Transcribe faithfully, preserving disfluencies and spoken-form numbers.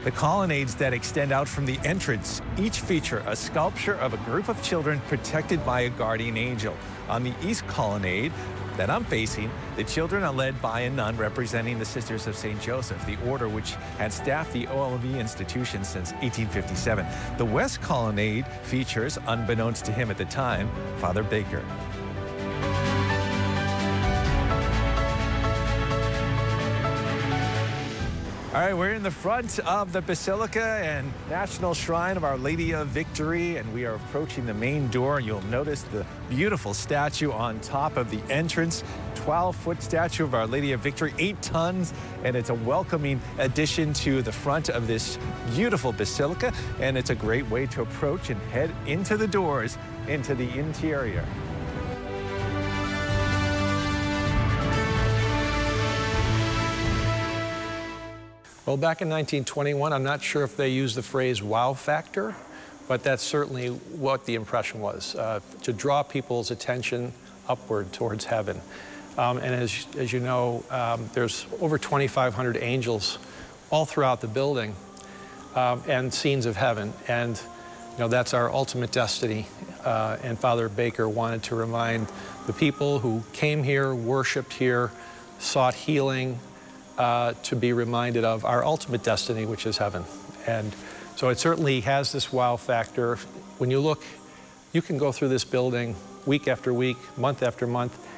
The colonnades that extend out from the entrance each feature a sculpture of a group of children protected by a guardian angel. On the east colonnade that I'm facing, the children are led by a nun representing the Sisters of Saint Joseph, the order which had staffed the O L V institution since eighteen fifty-seven. The west colonnade features, unbeknownst to him at the time, Father Baker. All right, we're in the front of the Basilica and National Shrine of Our Lady of Victory, and we are approaching the main door. You'll notice the beautiful statue on top of the entrance, twelve foot statue of Our Lady of Victory, eight tons, and it's a welcoming addition to the front of this beautiful basilica, and it's a great way to approach and head into the doors into the interior. Well, back in nineteen twenty-one, I'm not sure if they used the phrase wow factor, but that's certainly what the impression was, uh, to draw people's attention upward towards heaven. Um, and as, as you know, um, there's over twenty-five hundred angels all throughout the building um, and scenes of heaven. And you know, that's our ultimate destiny. Uh, and Father Baker wanted to remind the people who came here, worshiped here, sought healing, Uh, to be reminded of our ultimate destiny, which is heaven. And so it certainly has this wow factor. When you look, you can go through this building week after week, month after month,